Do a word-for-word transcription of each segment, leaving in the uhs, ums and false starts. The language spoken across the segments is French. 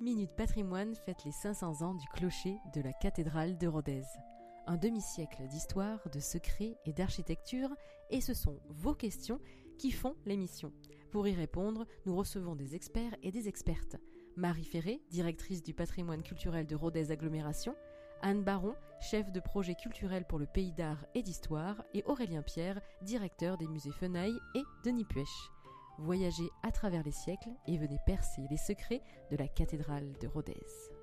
Minute Patrimoine fête les cinq cents ans du clocher de la cathédrale de Rodez. Un demi-siècle d'histoire, de secrets et d'architecture, et ce sont vos questions qui font l'émission. Pour y répondre, nous recevons des experts et des expertes. Marie Ferré, directrice du patrimoine culturel de Rodez Agglomération, Anne Baron, chef de projet culturel pour le pays d'art et d'histoire, et Aurélien Pierre, directeur des musées Fenaille et Denis Puech. Voyagez à travers les siècles et venez percer les secrets de la cathédrale de Rodez.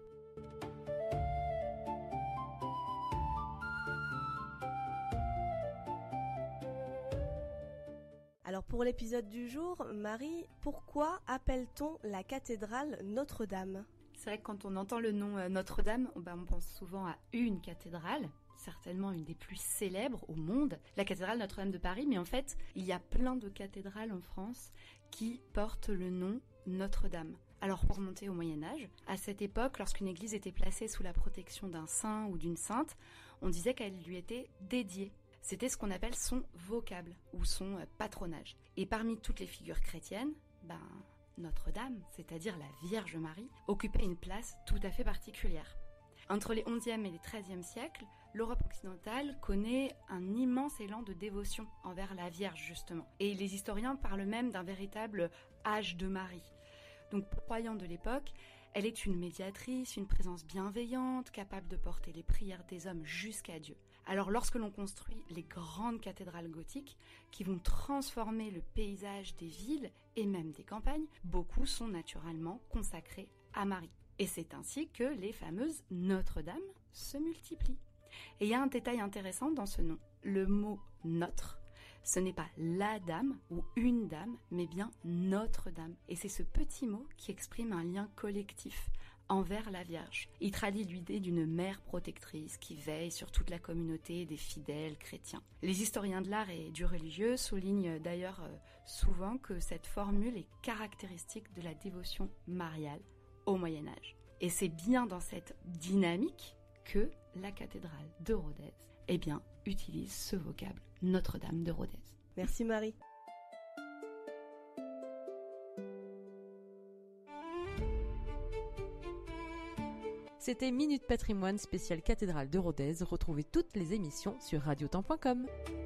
Alors pour l'épisode du jour, Marie, pourquoi appelle-t-on la cathédrale Notre-Dame ? C'est vrai que quand on entend le nom euh, Notre-Dame, ben on pense souvent à une cathédrale, certainement une des plus célèbres au monde, la cathédrale Notre-Dame de Paris, mais en fait, il y a plein de cathédrales en France qui portent le nom Notre-Dame. Alors pour remonter au Moyen-Âge, à cette époque, lorsqu'une église était placée sous la protection d'un saint ou d'une sainte, on disait qu'elle lui était dédiée. C'était ce qu'on appelle son vocable ou son patronage. Et parmi toutes les figures chrétiennes, ben Notre-Dame, c'est-à-dire la Vierge Marie, occupait une place tout à fait particulière. Entre les onzième et les treizième siècles, l'Europe occidentale connaît un immense élan de dévotion envers la Vierge justement. Et les historiens parlent même d'un véritable âge de Marie. Donc pour les croyants de l'époque, elle est une médiatrice, une présence bienveillante, capable de porter les prières des hommes jusqu'à Dieu. Alors lorsque l'on construit les grandes cathédrales gothiques, qui vont transformer le paysage des villes et même des campagnes, beaucoup sont naturellement consacrés à Marie. Et c'est ainsi que les fameuses Notre-Dame se multiplient. Et il y a un détail intéressant dans ce nom. Le mot « notre », ce n'est pas la dame ou une dame, mais bien Notre-Dame. Et c'est ce petit mot qui exprime un lien collectif envers la Vierge. Il traduit l'idée d'une mère protectrice qui veille sur toute la communauté des fidèles chrétiens. Les historiens de l'art et du religieux soulignent d'ailleurs souvent que cette formule est caractéristique de la dévotion mariale au Moyen-Âge. Et c'est bien dans cette dynamique que la cathédrale de Rodez, eh bien, utilise ce vocable Notre-Dame de Rodez. Merci Marie. C'était Minute Patrimoine spéciale cathédrale de Rodez. Retrouvez toutes les émissions sur radiotemps point com.